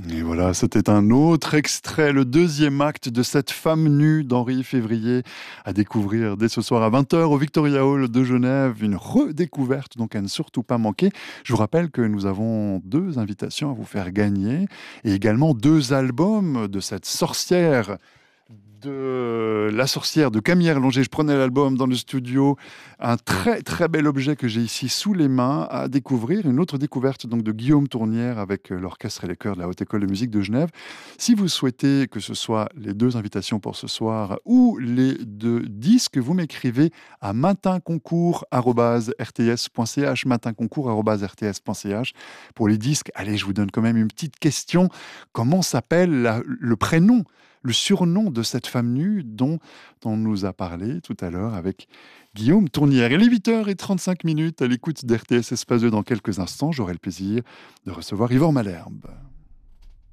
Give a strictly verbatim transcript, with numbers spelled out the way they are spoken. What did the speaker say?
Et voilà, c'était un autre extrait, le deuxième acte de cette femme nue d'Henri Février, à découvrir dès ce soir à vingt heures au Victoria Hall de Genève. Une redécouverte, donc à ne surtout pas manquer. Je vous rappelle que nous avons deux invitations à vous faire gagner et également deux albums de cette sorcière de La sorcière de Camille Erlanger. Je prenais l'album dans le studio, un très très bel objet que j'ai ici sous les mains à découvrir, une autre découverte donc de Guillaume Tournière avec euh, l'orchestre et les chœurs de la Haute École de Musique de Genève. Si vous souhaitez que ce soit les deux invitations pour ce soir ou les deux disques, vous m'écrivez à matinconcours arobase r t s point c h, matinconcours arobase r t s point c h. Pour les disques, allez, je vous donne quand même une petite question. Comment s'appelle la- le prénom, le surnom de cette femme nue dont on nous a parlé tout à l'heure avec Guillaume Tournière? Il est huit heures trente-cinq minutes à l'écoute d'R T S Espace deux. Dans quelques instants, j'aurai le plaisir de recevoir Yvan Malherbe.